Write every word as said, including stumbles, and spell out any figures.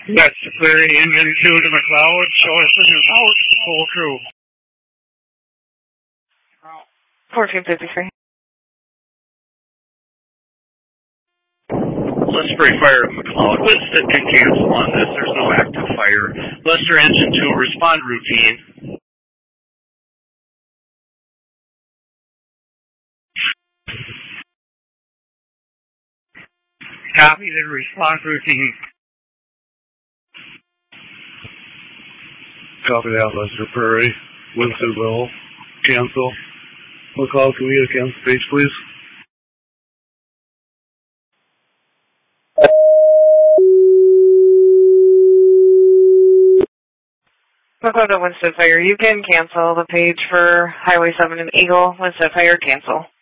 That's Prairie Engine two to McLeod. Show us this is out. Full crew. fourteen fifty-three. Let's fire at McLeod. Listed can cancel on this. There's no active fire. Lester Engine two, respond routine. Copy the response routine. Copy that, Lester Prairie. Winston will cancel. McLeod, can we get a cancel page, please? McLeod to Winston Fire. You can cancel the page for Highway seven and Eagle. Winston Fire, cancel.